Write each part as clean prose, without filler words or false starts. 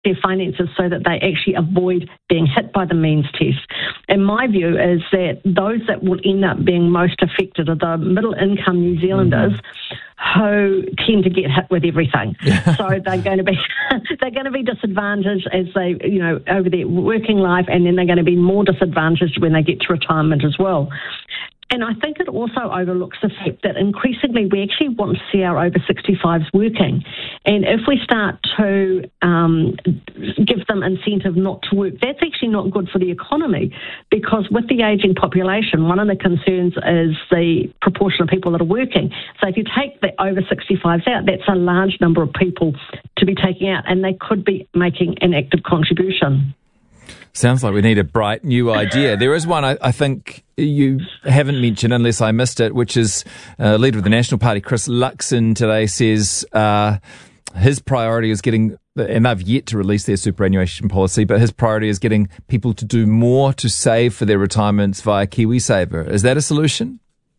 their finances so that they actually avoid being hit by the means test. And my view is that those that will end up being most affected are the middle-income New Zealanders who tend to get hit with everything. So they're going to be disadvantaged as they, over their working life, and then they're going to be more disadvantaged when they get to retirement as well. And I think it also overlooks the fact that increasingly we actually want to see our over 65s working. And if we start to give them incentive not to work, that's actually not good for the economy, because with the ageing population, one of the concerns is the proportion of people that are working. So if you take the over 65s out, that's a large number of people to be taking out, and they could be making an active contribution. Sounds like we need a bright new idea. There is one I think you haven't mentioned, unless I missed it, which is leader of the National Party, Chris Luxon, today says his priority is getting, and they've yet to release their superannuation policy, but his priority is getting people to do more to save for their retirements via KiwiSaver. Is that a solution?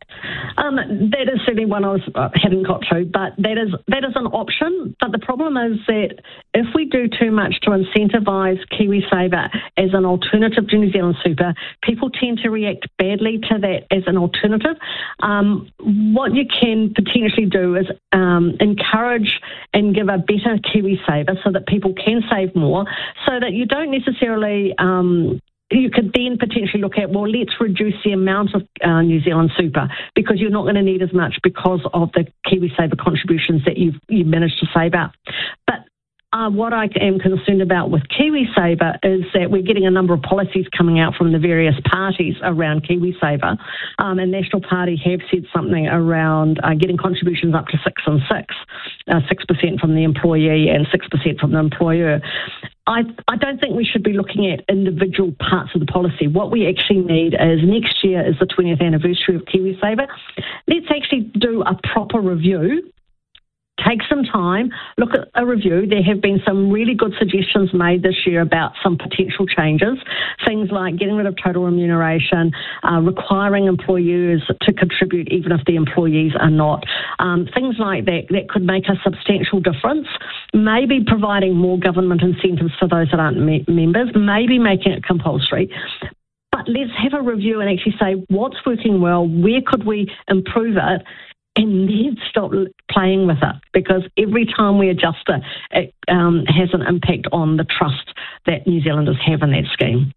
That is certainly one I haven't got to, but that is an option. But the problem is that if we do too much to incentivise KiwiSaver as an alternative to New Zealand Super, people tend to react badly to that as an alternative. What you can potentially do is encourage and give a better KiwiSaver so that people can save more, so that you don't necessarily... you could then potentially look at, well, let's reduce the amount of New Zealand Super, because you're not going to need as much because of the KiwiSaver contributions that you've managed to save up. But what I am concerned about with KiwiSaver is that we're getting a number of policies coming out from the various parties around KiwiSaver. And National Party have said something around getting contributions up to 6 and 6, 6% from the employee and 6% from the employer. I don't think we should be looking at individual parts of the policy. What we actually need is, next year is the 20th anniversary of KiwiSaver. Let's actually do a proper review. Take some time, look at a review. There have been some really good suggestions made this year about some potential changes, things like getting rid of total remuneration, requiring employers to contribute even if the employees are not, things like that could make a substantial difference, maybe providing more government incentives for those that aren't members, maybe making it compulsory. But let's have a review and actually say what's working well, where could we improve it, and then stop playing with it, because every time we adjust it has an impact on the trust that New Zealanders have in that scheme.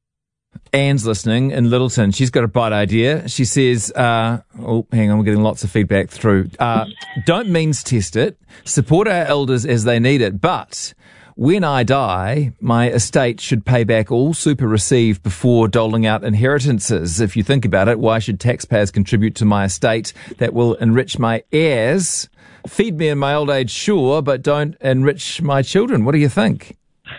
Anne's listening in Littleton. She's got a bright idea. She says, hang on, we're getting lots of feedback through. Don't means test it. Support our elders as they need it. But when I die, my estate should pay back all super received before doling out inheritances. If you think about it, why should taxpayers contribute to my estate that will enrich my heirs? Feed me in my old age, sure, but don't enrich my children. What do you think?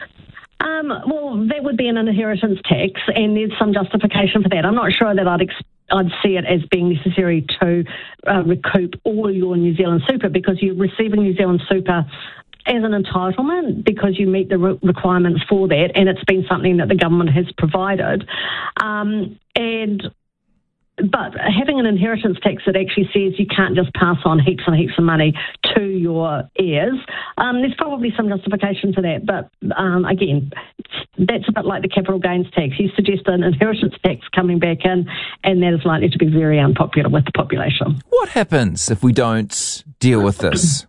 Well, that would be an inheritance tax, and there's some justification for that. I'm not sure that I'd see it as being necessary to recoup all your New Zealand Super, because you're receiving New Zealand Super as an entitlement because you meet the requirements for that, and it's been something that the government has provided. But having an inheritance tax that actually says you can't just pass on heaps and heaps of money to your heirs, there's probably some justification for that. But again, that's a bit like the capital gains tax. You suggest an inheritance tax coming back in, and that is likely to be very unpopular with the population. What happens if we don't deal with this?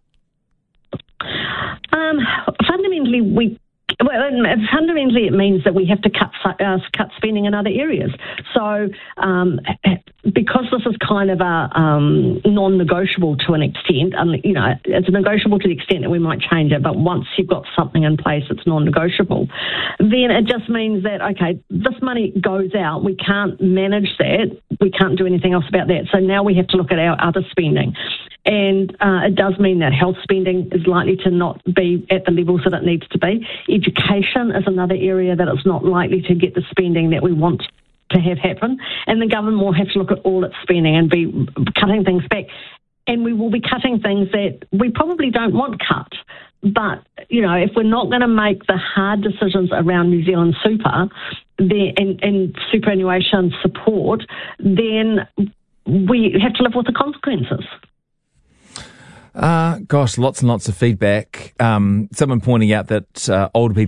Fundamentally, it means that we have to cut spending in other areas. So, because this is kind of a non-negotiable to an extent, it's negotiable to the extent that we might change it, but once you've got something in place, it's non-negotiable. Then it just means that, okay, this money goes out, we can't manage that, we can't do anything else about that. So now we have to look at our other spending. And it does mean that health spending is likely to not be at the levels that it needs to be. Education is another area that it's not likely to get the spending that we want to have happen. And the government will have to look at all its spending and be cutting things back. And we will be cutting things that we probably don't want cut. But, if we're not going to make the hard decisions around New Zealand Super and superannuation support, then we have to live with the consequences. Lots and lots of feedback. Someone pointing out that older people